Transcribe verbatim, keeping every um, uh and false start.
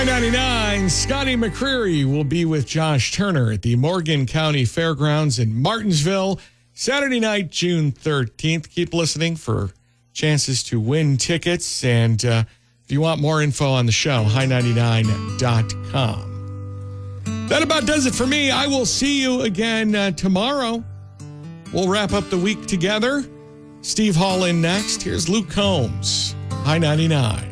High ninety-nine, Scotty McCreery will be with Josh Turner at the Morgan County Fairgrounds in Martinsville, Saturday night, June thirteenth. Keep listening for chances to win tickets. And uh, if you want more info on the show, high ninety-nine dot com. That about does it for me. I will see you again uh, tomorrow. We'll wrap up the week together. Steve Hall in next. Here's Luke Combs, High ninety-nine.